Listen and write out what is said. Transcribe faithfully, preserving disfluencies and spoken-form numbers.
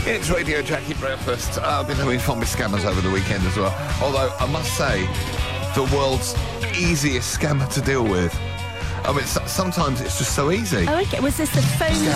It's Radio Jackie Breakfast. Uh, I've been having fun with scammers over the weekend as well. Although, I must say, the world's easiest scammer to deal with. I mean, so- sometimes it's just so easy. Oh, okay. Was this the phone